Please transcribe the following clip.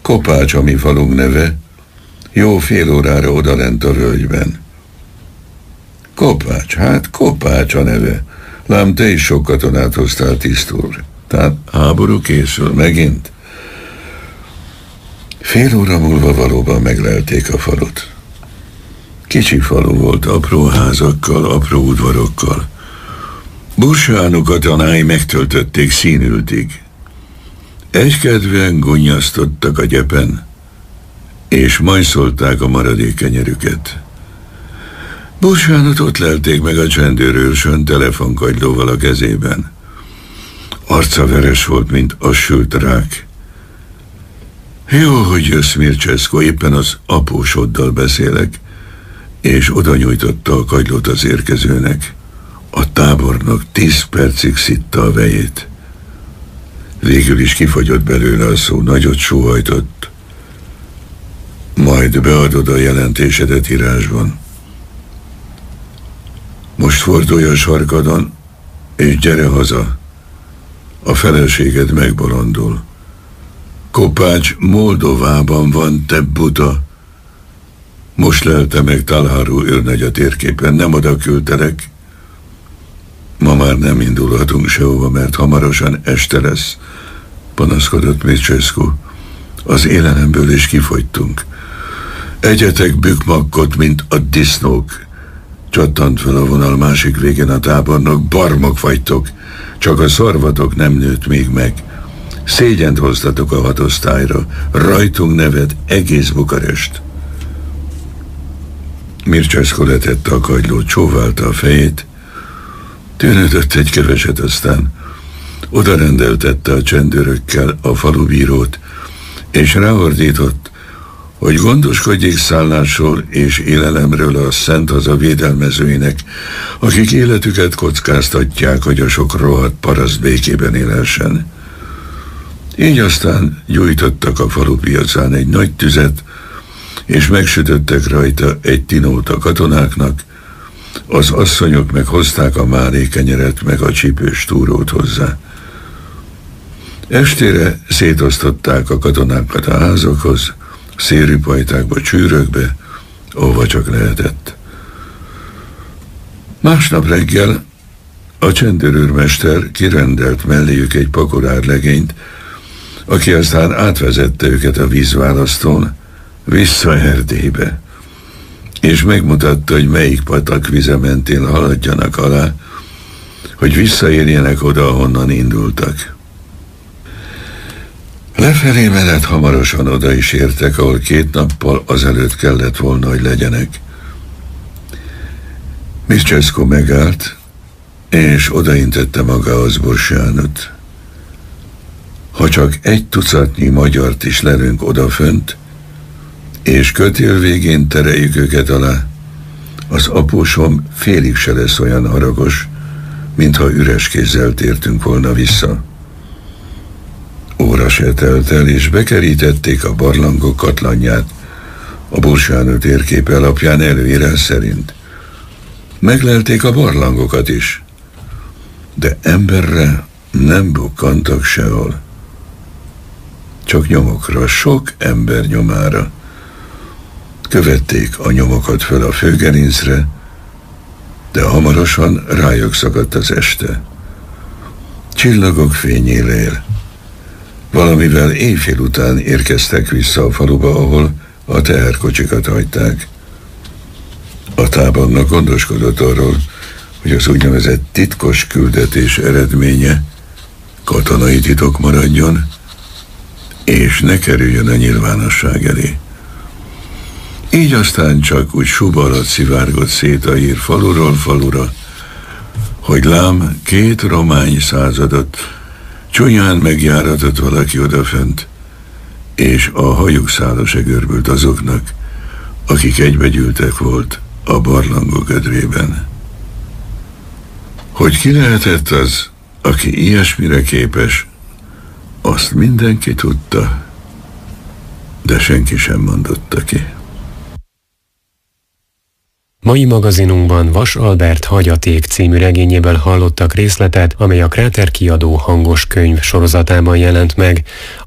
Kopács a mi falunk neve, jó fél órára odalent a völgyben. Kopács, hát Kopács a neve. Lám, te is sok katonát hoztál tisztul. Tehát háború készül megint. Fél óra múlva valóban meglelték a falut. Kicsi falu volt, apró házakkal, apró udvarokkal. Bursánok katonái megtöltötték színültig. Egykedvűen gunnyasztottak a gyepen, és majszolták a maradék kenyerüket. Bursánot ott lelték meg a csendőrőrsön telefonkagylóval a kezében. Arca veres volt, mint a sült rák. Jó, hogy jössz, Mircseszko, éppen az apósoddal beszélek, és oda nyújtotta a kagylót az érkezőnek. A tábornok 10 percig szitta a vejét. Végül is kifagyott belőle a szó, nagyot sóhajtott. Majd beadod a jelentésedet írásban. Most fordulj a sarkadon, és gyere haza. A feleséged megbolondul. Kopács Moldovában van, te buta. Most lelte meg Talharu őrnagy a térképen, nem oda küldtelek. Ma már nem indulhatunk sehova, mert hamarosan este lesz, panaszkodott Mircseszko. Az élelemből is kifogytunk. Egyetek bükmakkot, mint a disznók. Csattant fel a vonal másik végén a tábornok. Barmok vagytok, csak a szarvatok nem nőtt még meg. Szégyent hoztatok a hadosztályra, rajtunk neved egész Bukarest. Mircseszko letette a kagylót, csóválta a fejét, tűnődött egy keveset, aztán odarendeltette a csendőrökkel a falubírót, és ráordított, hogy gondoskodjék szállásról és élelemről a Szent Haza védelmezőinek, akik életüket kockáztatják, hogy a sok rohadt paraszt békében élhessen. Így aztán gyújtottak a falu piacán egy nagy tüzet, és megsütöttek rajta egy tinót a katonáknak, az asszonyok meg hozták a márékenyeret meg a csípős túrót hozzá. Estére szétosztották a katonákat a házakhoz, szélrűpajtákba, csűrökbe, ahova csak lehetett. Másnap reggel a csendőrőrmester kirendelt melléjük egy pakorárlegényt, aki aztán átvezette őket a vízválasztón vissza Erdélybe, és megmutatta, hogy melyik patak vize mentén haladjanak alá, hogy visszaérjenek oda, ahonnan indultak. Lefelé menet hamarosan oda is értek, ahol 2 nappal azelőtt kellett volna, hogy legyenek. Mircseszko megállt, és odaintette magához Bursánot. Ha csak 1 tucatnyi magyart is lelünk odafönt, és kötél végén tereljük őket alá, az apósom félig se lesz olyan haragos, mintha üres kézzel tértünk volna vissza. Óra se telt el, és bekerítették a barlangok katlanját a Bursánó térképe alapján előírás szerint. Meglelték a barlangokat is, de emberre nem bukkantak sehol. Csak nyomokra, sok ember nyomára. Követték a nyomokat föl a főgerincre, de hamarosan rájuk szakadt az este. Csillagok fényél él. Valamivel éjfél után érkeztek vissza a faluba, ahol a teherkocsikat hagyták. A tábornok gondoskodott arról, hogy az úgynevezett titkos küldetés eredménye katonai titok maradjon, és ne kerüljön a nyilvánosság elé. Így aztán csak úgy suba alatt szivárgott szét a hír faluról falura, hogy lám 2 romány századot csúnyán megjáratott valaki odafönt, és a hajuk szála se görbült azoknak, akik egybegyűltek volt a barlangok ödrében. Hogy ki lehetett az, aki ilyesmire képes, azt mindenki tudta, de senki sem mondotta ki. Mai magazinunkban Vas Albert Hagyaték című regényéből hallottak részletet, amely a Kráter kiadó hangos könyv sorozatában jelent meg.